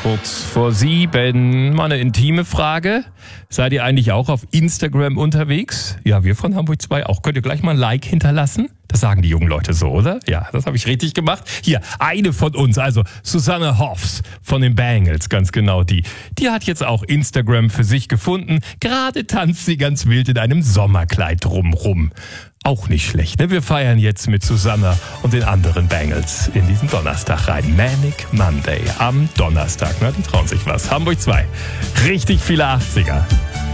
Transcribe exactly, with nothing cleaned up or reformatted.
Kurz vor sieben, mal eine intime Frage. Seid ihr eigentlich auch auf Instagram unterwegs? Ja, wir von Hamburg zwei auch. Könnt ihr gleich mal ein Like hinterlassen? Das sagen die jungen Leute so, oder? Ja, das habe ich richtig gemacht. Hier, eine von uns, also Susanne Hoffs von den Bangles, ganz genau die. Die hat jetzt auch Instagram für sich gefunden. Gerade tanzt sie ganz wild in einem Sommerkleid drumrum. Auch nicht schlecht, ne? Wir feiern jetzt mit Susanne und den anderen Bangles in diesen Donnerstag rein. Manic Monday am Donnerstag, ne? Die trauen sich was. Hamburg zwei. Richtig viele achtziger.